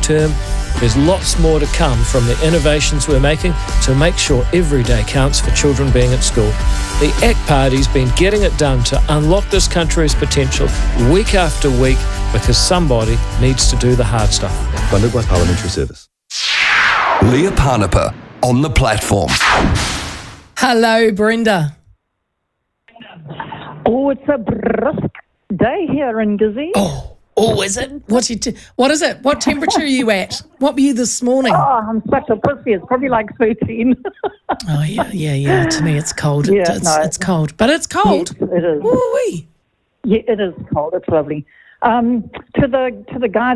term. There's lots more to come from the innovations we're making to make sure every day counts for children being at school. The ACT Party's been getting it done to unlock this country's potential week after week because somebody needs to do the hard stuff. Funded by Parliamentary Service. Leah Parnapa on the platform. Hello, Brenda. Oh, it's a brisk day here in Gizzy. Oh, is it? What is it? What temperature are you at? What were you this morning? Oh, I'm such a pussy. It's probably like 13. Oh, yeah. To me, it's cold. Yeah, It's cold. But it's cold. Yes, it is. Ooh-wee. Yeah, it is cold. It's lovely. To the guy